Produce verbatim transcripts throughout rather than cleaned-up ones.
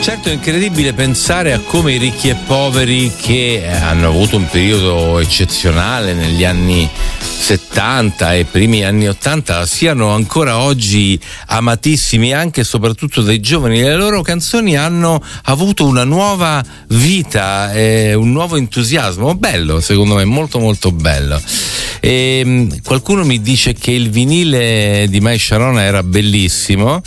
Certo, è incredibile pensare a come i ricchi e poveri, che hanno avuto un periodo eccezionale negli anni settanta e primi anni ottanta, siano ancora oggi amatissimi anche e soprattutto dai giovani. Le loro canzoni hanno avuto una nuova vita, eh, un nuovo entusiasmo, bello, secondo me, molto molto bello. E qualcuno mi dice che il vinile di Mai Sharona era bellissimo,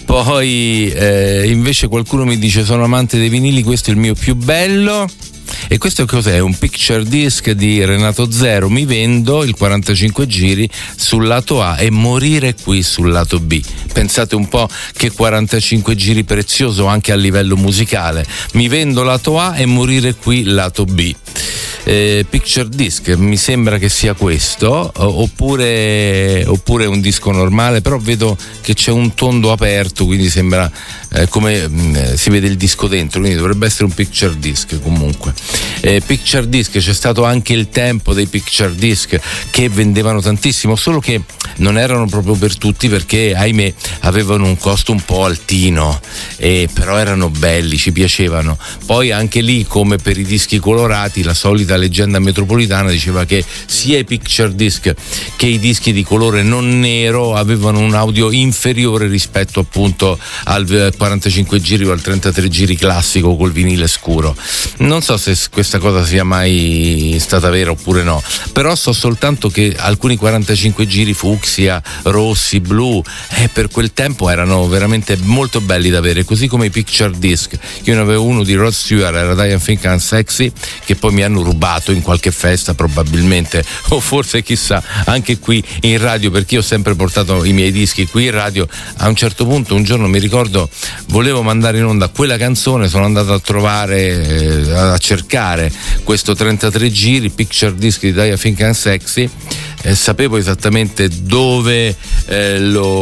poi eh, invece qualcuno mi dice: sono amante dei vinili, questo è il mio più bello. E questo cos'è? Un picture disc di Renato Zero. Mi vendo il quarantacinque giri sul lato A e morire qui sul lato B. Pensate un po' che quarantacinque giri prezioso anche a livello musicale. Mi vendo lato A e morire qui lato B. Eh, picture disc, mi sembra che sia questo, oppure, oppure un disco normale, però vedo che c'è un tondo aperto, quindi sembra eh, come mh, si vede il disco dentro, quindi dovrebbe essere un picture disc comunque. Eh, picture disc, c'è stato anche il tempo dei picture disc che vendevano tantissimo, solo che non erano proprio per tutti, perché ahimè avevano un costo un po' altino, eh, però erano belli, ci piacevano. Poi anche lì, come per i dischi colorati, la solita leggenda metropolitana diceva che sia i picture disc che i dischi di colore non nero avevano un audio inferiore rispetto appunto al quarantacinque giri o al trentatré giri classico col vinile scuro. Non so se questa cosa sia mai stata vera oppure no, però so soltanto che alcuni quarantacinque giri fucsia, rossi, blu, eh, per quel tempo erano veramente molto belli da avere, così come i picture disc. Io ne avevo uno di Rod Stewart, era Diane Think I'm Sexy, che poi mi hanno rubato in qualche festa probabilmente, o forse chissà anche qui in radio, perché io ho sempre portato i miei dischi qui in radio. A un certo punto, un giorno mi ricordo, volevo mandare in onda quella canzone, sono andato a trovare, eh, a cercare questo trentatré giri picture disc di I Think I'm Sexy, eh, sapevo esattamente dove, eh,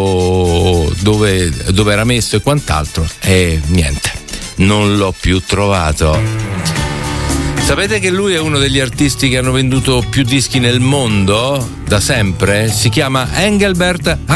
lo, dove, dove era messo e quant'altro, e niente, non l'ho più trovato. Sapete che lui è uno degli artisti che hanno venduto più dischi nel mondo da sempre? Si chiama Engelbert